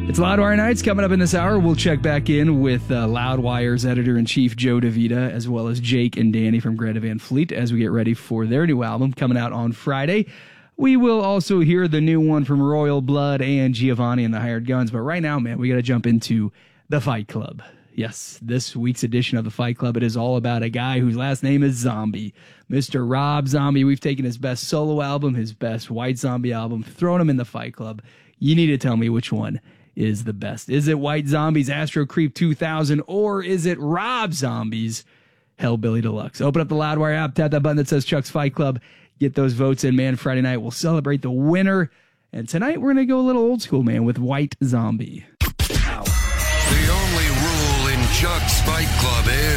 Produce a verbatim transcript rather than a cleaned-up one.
It's Loudwire Nights. Coming up in this hour, we'll check back in with uh, Loudwire's editor-in-chief, Joe DeVita, as well as Jake and Danny from Greta Van Fleet as we get ready for their new album coming out on Friday. We will also hear the new one from Royal Blood and Giovanni and the Hired Guns. But right now, man, we got to jump into the Fight Club. Yes, this week's edition of the Fight Club, it is all about a guy whose last name is Zombie. Mister Rob Zombie. We've taken his best solo album, his best White Zombie album, thrown him in the Fight Club. You need to tell me which one is the best. Is it White Zombie's Astro Creep two thousand, or is it Rob Zombie's Hellbilly Deluxe? Open up the Loudwire app, tap that button that says Chuck's Fight Club, get those votes in, man. Friday night, we'll celebrate the winner. And tonight, we're going to go a little old school, man, with White Zombie. The only rule in Chuck's Fight Club is